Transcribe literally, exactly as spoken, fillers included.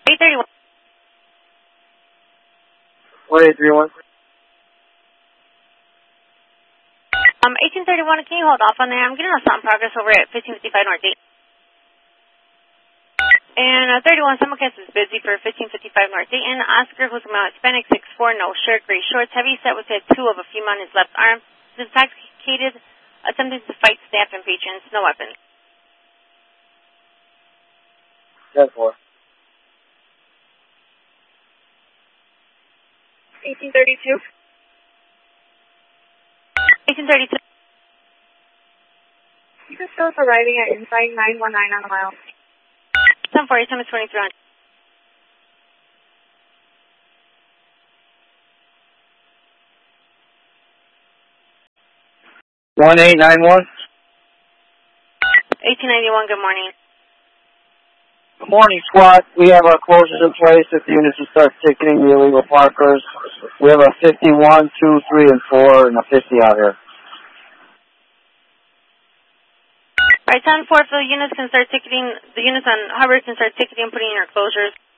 eight thirty-one. What eight three one? Um, eighteen thirty-one, can you hold off on there? I'm getting a stop in progress over at fifteen fifty-five North eight. And uh, thirty-one, simulcast is busy for fifteen fifty-five North eight. And Oscar, who's male Hispanic, six four, no shirt, gray shorts, heavy set with head two of a female on his left arm. Is intoxicated, attempting to fight staff and patrons, no weapon. ten four. eighteen thirty-two. eighteen thirty-two. You can still arriving at Inside nine one nine on the mile. ten forty, time is twenty-three hundred. one eight nine one. eighteen ninety-one, good morning. Good morning, squad. We have our closures in place if the units will start ticketing the illegal parkers. We have a fifty-one, two, three, and four, and a fifty out here. All right, ten four, so the units can start ticketing, the units on Hubbard can start ticketing and putting in your closures.